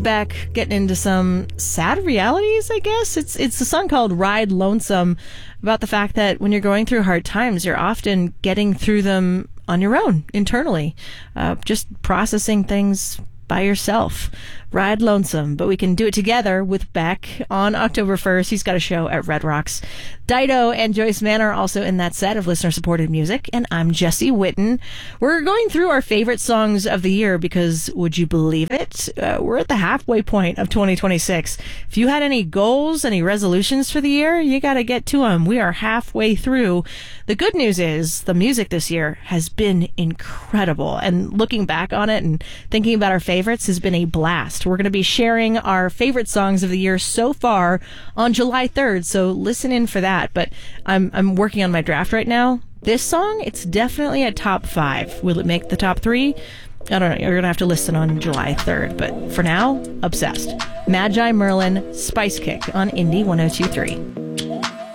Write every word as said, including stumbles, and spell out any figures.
Beck getting into some sad realities, I guess. It's it's a song called Ride Lonesome, about the fact that when you're going through hard times, you're often getting through them on your own, internally, uh, just processing things by yourself. Ride Lonesome, but we can do it together with Beck on October first. He's got a show at Red Rocks. Dido and Joyce Mann are also in that set of listener-supported music, and I'm Jesse Witten. We're going through our favorite songs of the year because, would you believe it, uh, we're at the halfway point of twenty twenty-six. If you had any goals, any resolutions for the year, you got to get to them. We are halfway through. The good news is the music this year has been incredible, and looking back on it and thinking about our favorites has been a blast. We're going to be sharing our favorite songs of the year so far on July third, so listen in for that. But I'm I'm working on my draft right now. This song, it's definitely a top five. Will it make the top three? I don't know. You're going to have to listen on July third. But for now, obsessed. Magi Merlin, Spice Kick on Indie one oh two point three.